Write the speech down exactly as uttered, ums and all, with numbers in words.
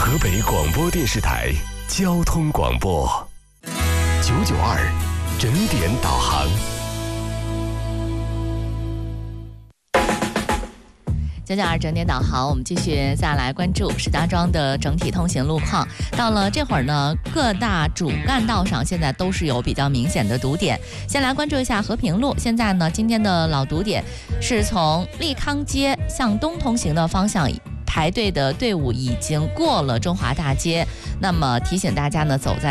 河北广播电视台交通广播九九二整点导航。 九九二整点导航，我们继续再来关注石家庄的整体通行路况。到了这会儿呢，各大主干道上现在都是有比较明显的堵点。先来关注一下和平路，现在呢，今天的老堵点是从利康街向东通行的方向，排队的队伍已经过了中华大街。那么提醒大家呢，走在